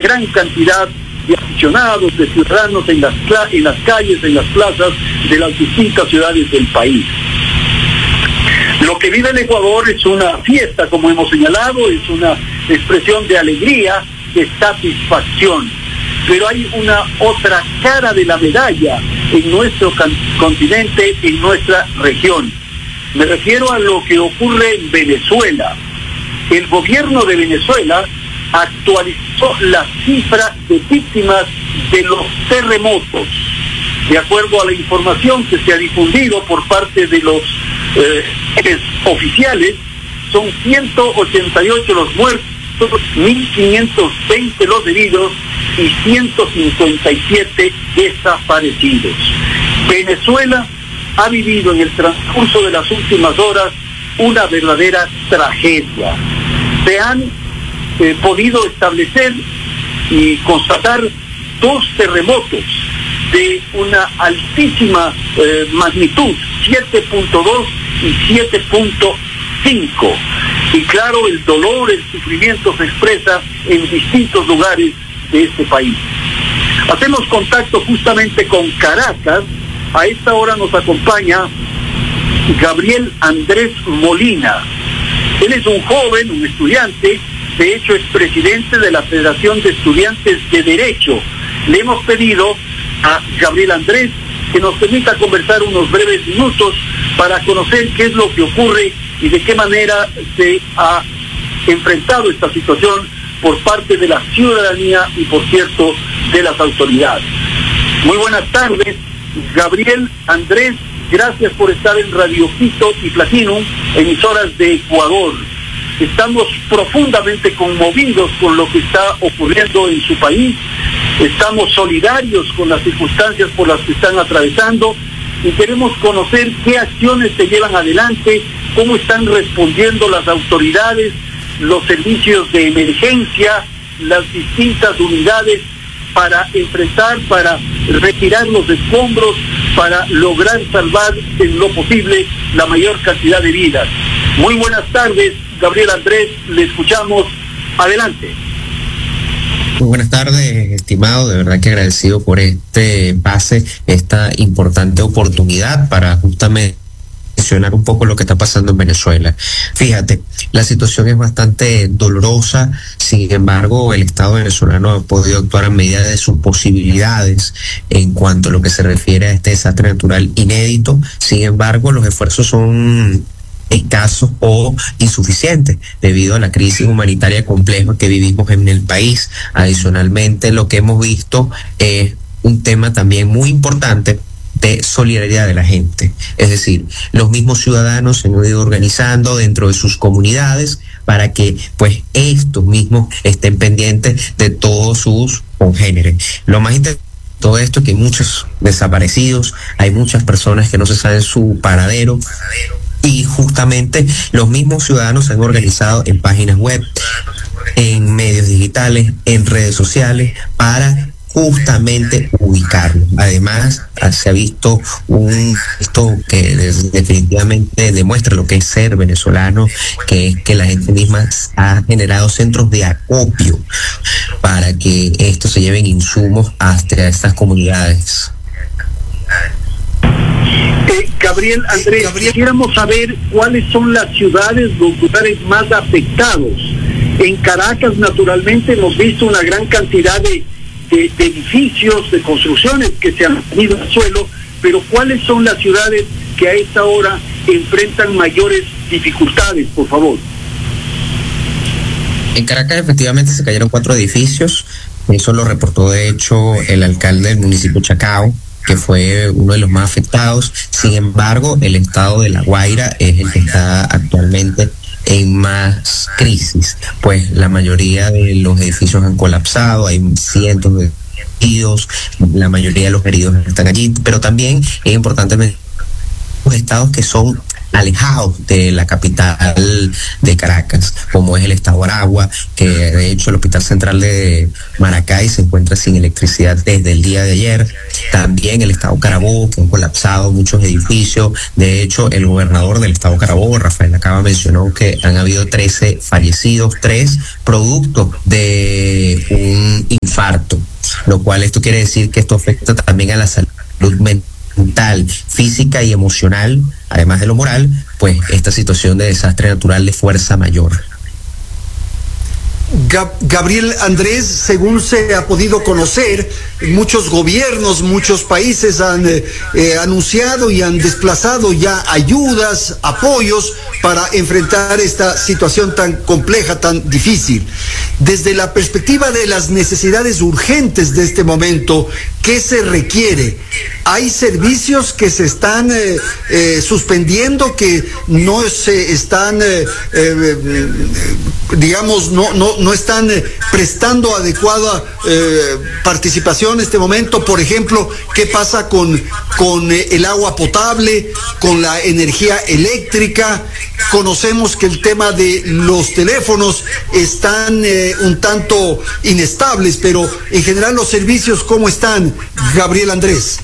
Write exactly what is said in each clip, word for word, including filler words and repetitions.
gran cantidad de aficionados, de ciudadanos en las, en las calles, en las plazas de las distintas ciudades del país. Lo que vive el Ecuador es una fiesta, como hemos señalado, es una expresión de alegría, de satisfacción. Pero hay una otra cara de la medalla en nuestro continente, en nuestra región. Me refiero a lo que ocurre en Venezuela. El gobierno de Venezuela actualizó la cifra de víctimas de los terremotos. De acuerdo a la información que se ha difundido por parte de los eh, oficiales, son ciento ochenta y ocho los muertos, mil quinientos veinte los heridos y ciento cincuenta y siete desaparecidos. Venezuela ha vivido en el transcurso de las últimas horas una verdadera tragedia. Se han eh, podido establecer y constatar dos terremotos de una altísima eh, magnitud, siete punto dos y siete punto cinco. Y claro, el dolor, el sufrimiento se expresa en distintos lugares de este país. Hacemos contacto justamente con Caracas. A esta hora nos acompaña Gabriel Andrés Molina. Él es un joven, un estudiante, de hecho es presidente de la Federación de Estudiantes de Derecho. Le hemos pedido a Gabriel Andrés que nos permita conversar unos breves minutos para conocer qué es lo que ocurre y de qué manera se ha enfrentado esta situación por parte de la ciudadanía y, por cierto, de las autoridades. Muy buenas tardes, Gabriel Andrés, gracias por estar en Radio Quito y Platinum, emisoras de Ecuador. Estamos profundamente conmovidos con lo que está ocurriendo en su país, estamos solidarios con las circunstancias por las que están atravesando y queremos conocer qué acciones se llevan adelante, cómo están respondiendo las autoridades, los servicios de emergencia, las distintas unidades para enfrentar, para retirar los escombros, para lograr salvar en lo posible la mayor cantidad de vidas. Muy buenas tardes, Gabriel Andrés, le escuchamos. Adelante. Muy buenas tardes, estimado, de verdad que agradecido por este pase, esta importante oportunidad para justamente mencionar un poco lo que está pasando en Venezuela. Fíjate, la situación es bastante dolorosa, sin embargo, el Estado venezolano ha podido actuar a medida de sus posibilidades en cuanto a lo que se refiere a este desastre natural inédito. Sin embargo, los esfuerzos son escasos o insuficientes debido a la crisis humanitaria compleja que vivimos en el país. Adicionalmente, lo que hemos visto es un tema también muy importante de solidaridad de la gente, es decir, los mismos ciudadanos se han ido organizando dentro de sus comunidades para que pues estos mismos estén pendientes de todos sus congéneres. Lo más interesante de todo esto es que hay muchos desaparecidos, hay muchas personas que no se saben su paradero, y justamente los mismos ciudadanos se han organizado en páginas web, en medios digitales, en redes sociales, para justamente ubicarlo. Además, se ha visto un esto que definitivamente demuestra lo que es ser venezolano, que es que la gente misma ha generado centros de acopio para que estos se lleven insumos hasta estas comunidades. Eh, Gabriel Andrés, Gabriel, quisiéramos saber cuáles son las ciudades, los lugares más afectados. En Caracas, naturalmente, hemos visto una gran cantidad de De, de edificios, de construcciones que se han ido al suelo, pero ¿cuáles son las ciudades que a esta hora enfrentan mayores dificultades, por favor? En Caracas efectivamente se cayeron cuatro edificios, eso lo reportó de hecho el alcalde del municipio Chacao, que fue uno de los más afectados. Sin embargo, el estado de La Guaira es el que está actualmente en más crisis, pues la mayoría de los edificios han colapsado, hay cientos de heridos, la mayoría de los heridos están allí, pero también es importante mencionar los estados que son alejados de la capital de Caracas, como es el estado Aragua, que de hecho el Hospital Central de Maracay se encuentra sin electricidad desde el día de ayer. También el estado Carabobo, que han colapsado muchos edificios. De hecho, el gobernador del estado Carabobo, Rafael Acaba, mencionó que han habido trece fallecidos, tres producto de un infarto, lo cual esto quiere decir que esto afecta también a la salud mental, física y emocional, además de lo moral, pues esta situación de desastre natural de fuerza mayor. Gabriel Andrés, según se ha podido conocer, muchos gobiernos, muchos países han eh, eh, anunciado y han desplazado ya ayudas, apoyos para enfrentar esta situación tan compleja, tan difícil. Desde la perspectiva de las necesidades urgentes de este momento, ¿qué se requiere? ¿Hay servicios que se están eh, eh, suspendiendo, que no se están, eh, eh, digamos, no, no, no están eh, prestando adecuada eh, participación en este momento? Por ejemplo, ¿qué pasa con, con eh, el agua potable, con la energía eléctrica? Conocemos que el tema de los teléfonos están eh, un tanto inestables, pero en general los servicios, ¿cómo están, Gabriel Andrés?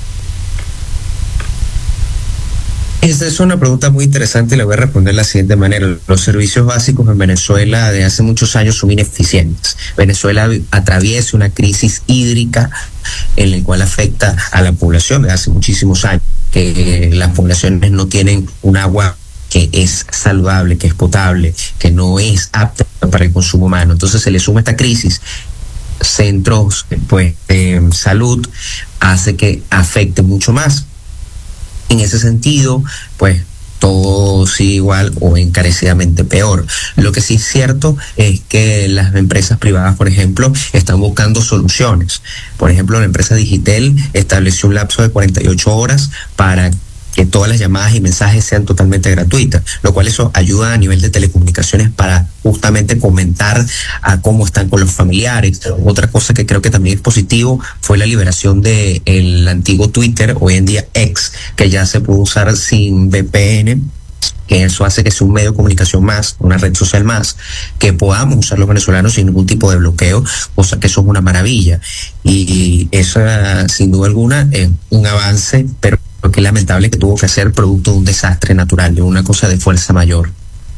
Esta es una pregunta muy interesante y le voy a responder de la siguiente manera. Los servicios básicos en Venezuela de hace muchos años son ineficientes. Venezuela atraviesa una crisis hídrica en la cual afecta a la población de hace muchísimos años, que las poblaciones no tienen un agua que es saludable, que es potable, que no es apta para el consumo humano. Entonces se le suma esta crisis, centros pues de salud, hace que afecte mucho más. En ese sentido, pues todo sigue igual o encarecidamente peor. Lo que sí es cierto es que las empresas privadas, por ejemplo, están buscando soluciones. Por ejemplo, la empresa Digitel estableció un lapso de cuarenta y ocho horas para que todas las llamadas y mensajes sean totalmente gratuitas, lo cual eso ayuda a nivel de telecomunicaciones para justamente comentar a cómo están con los familiares. Otra cosa que creo que también es positivo fue la liberación de el antiguo Twitter, hoy en día X, que ya se puede usar sin V P N, que eso hace que sea un medio de comunicación más, una red social más, que podamos usar los venezolanos sin ningún tipo de bloqueo, cosa que eso es una maravilla. Y eso, sin duda alguna, es un avance, pero que es lamentable que tuvo que ser producto de un desastre natural, de una cosa de fuerza mayor.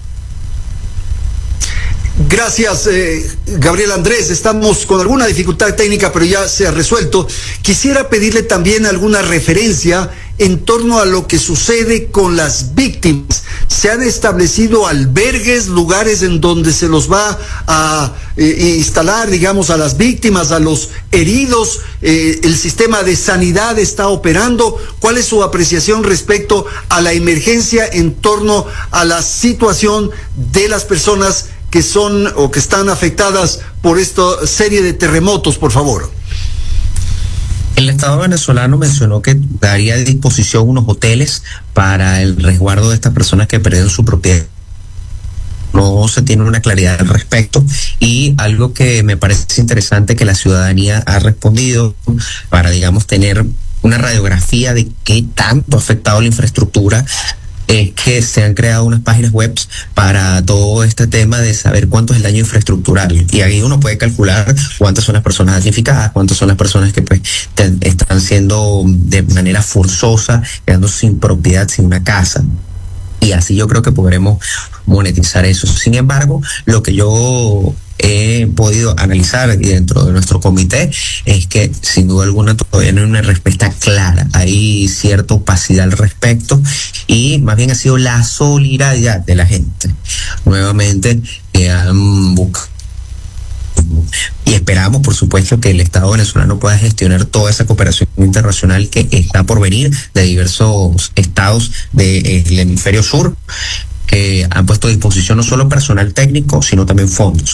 Gracias, eh, Gabriel Andrés. Estamos con alguna dificultad técnica, pero ya se ha resuelto. Quisiera pedirle también alguna referencia en torno a lo que sucede con las víctimas. Se han establecido albergues, lugares en donde se los va a eh, instalar, digamos, a las víctimas, a los heridos. Eh, el sistema de sanidad está operando. ¿Cuál es su apreciación respecto a la emergencia en torno a la situación de las personas que son o que están afectadas por esta serie de terremotos, por favor? El Estado venezolano mencionó que daría a disposición unos hoteles para el resguardo de estas personas que perdieron su propiedad. No se tiene una claridad al respecto, y algo que me parece interesante que la ciudadanía ha respondido para, digamos, tener una radiografía de qué tanto ha afectado la infraestructura, es que se han creado unas páginas web para todo este tema de saber cuánto es el daño infraestructural, y ahí uno puede calcular cuántas son las personas damnificadas, cuántas son las personas que pues te, están siendo de manera forzosa, quedando sin propiedad, sin una casa. Y así yo creo que podremos monetizar eso. Sin embargo, lo que yo he podido analizar y dentro de nuestro comité es que sin duda alguna todavía no hay una respuesta clara, hay cierta opacidad al respecto, y más bien ha sido la solidaridad de la gente nuevamente que han buscado. Y esperamos, por supuesto, que el Estado venezolano pueda gestionar toda esa cooperación internacional que está por venir de diversos estados del hemisferio sur, que han puesto a disposición no solo personal técnico, sino también fondos.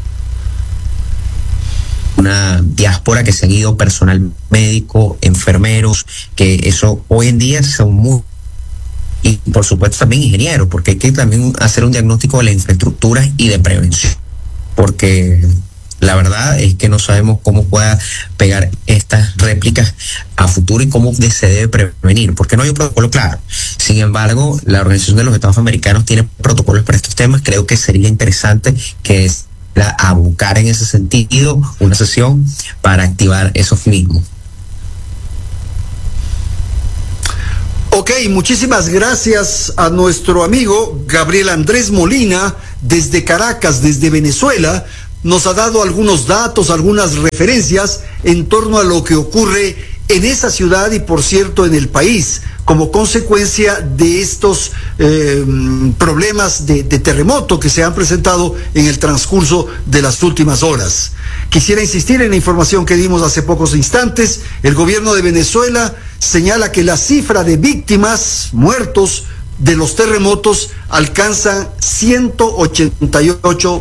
Una diáspora que se han ido, personal médico, enfermeros, que eso hoy en día son muy... Y por supuesto también ingenieros, porque hay que también hacer un diagnóstico de la infraestructura y de prevención, porque la verdad es que no sabemos cómo pueda pegar estas réplicas a futuro y cómo se debe prevenir, porque no hay un protocolo claro. Sin embargo, la Organización de los Estados Americanos tiene protocolos para estos temas. Creo que sería interesante que a buscar en ese sentido una sesión para activar esos mismos. Ok, muchísimas gracias a nuestro amigo Gabriel Andrés Molina desde Caracas, desde Venezuela, nos ha dado algunos datos, algunas referencias en torno a lo que ocurre en esa ciudad y, por cierto, en el país, como consecuencia de estos eh, problemas de, de terremoto que se han presentado en el transcurso de las últimas horas. Quisiera insistir en la información que dimos hace pocos instantes. El gobierno de Venezuela señala que la cifra de víctimas, muertos de los terremotos, alcanza ciento ochenta y ocho